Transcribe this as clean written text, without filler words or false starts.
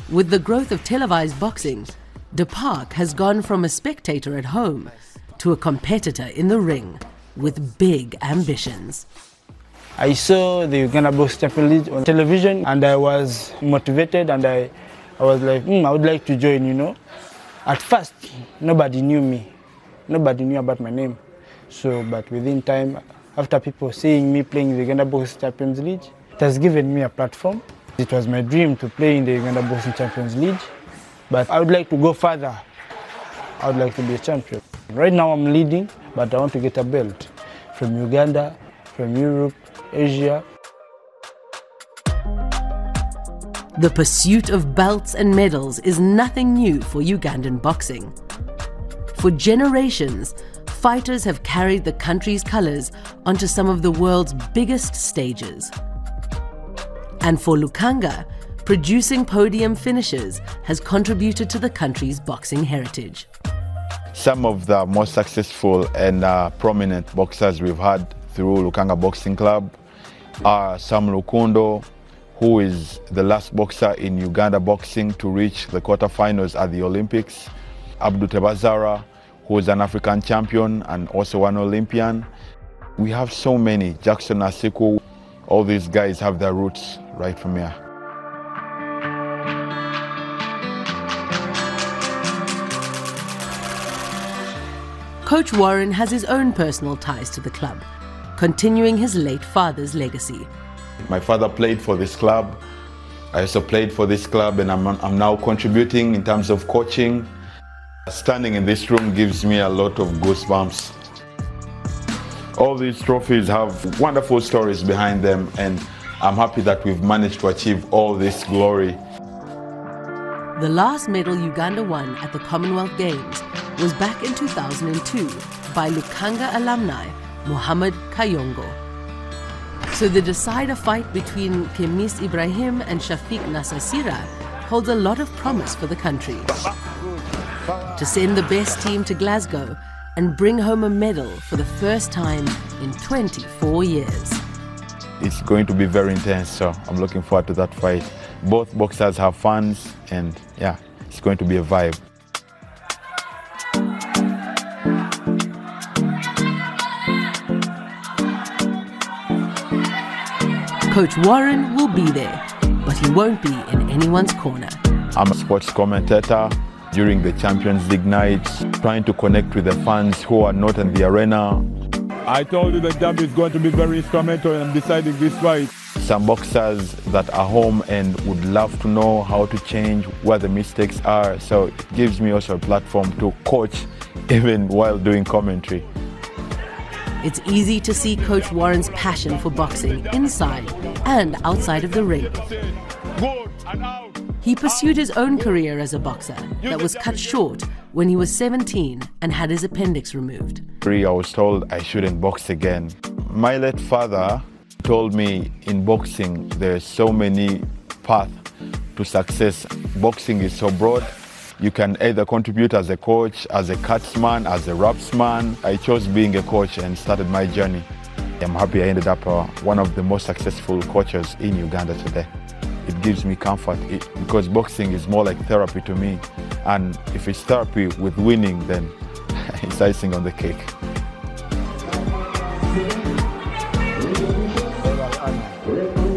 With the growth of televised boxing, De Park has gone from a spectator at home to a competitor in the ring with big ambitions. I saw the Uganda Boxing Champions League on television and I was motivated and I was like, I would like to join, you know. At first, nobody knew me. Nobody knew about my name. But within time, after people seeing me playing the Uganda Boxing Champions League, it has given me a platform. It was my dream to play in the Uganda Boxing Champions League, but I would like to go further. I would like to be a champion. Right now I'm leading, but I want to get a belt from Uganda, from Europe, Asia. The pursuit of belts and medals is nothing new for Ugandan boxing. For generations, fighters have carried the country's colors onto some of the world's biggest stages. And for Lukanga, producing podium finishes has contributed to the country's boxing heritage. Some of the most successful and prominent boxers we've had through Lukanga Boxing Club are Sam Rukundo, who is the last boxer in Uganda boxing to reach the quarterfinals at the Olympics, Abdul Tebazara, who is an African champion and also an Olympian. We have so many, Jackson Asiku. All these guys have their roots right from here. Coach Warren has his own personal ties to the club, continuing his late father's legacy. My father played for this club. I also played for this club and I'm now contributing in terms of coaching. Standing in this room gives me a lot of goosebumps. All these trophies have wonderful stories behind them and I'm happy that we've managed to achieve all this glory. The last medal Uganda won at the Commonwealth Games was back in 2002 by Lukanga alumni Muhammad Kayongo. So the decider fight between Kemis Ibrahim and Shafiq Nasasira holds a lot of promise for the country. To send the best team to Glasgow and bring home a medal for the first time in 24 years. It's going to be very intense, so I'm looking forward to that fight. Both boxers have fans and yeah, it's going to be a vibe. Coach Warren will be there, but he won't be in anyone's corner. I'm a sports commentator during the Champions League nights, trying to connect with the fans who are not in the arena. I told you the jump is going to be very instrumental in deciding this fight. Some boxers that are home and would love to know how to change, where the mistakes are, so it gives me also a platform to coach even while doing commentary. It's easy to see Coach Warren's passion for boxing inside and outside of the ring. He pursued his own career as a boxer that was cut short when he was 17 and had his appendix removed. I was told I shouldn't box again. My late father told me in boxing there's so many paths to success. Boxing is so broad. You can either contribute as a coach, as a cutsman, as a rapsman. I chose being a coach and started my journey. I'm happy I ended up one of the most successful coaches in Uganda today. It gives me comfort because boxing is more like therapy to me. And if it's therapy with winning, then it's icing on the cake.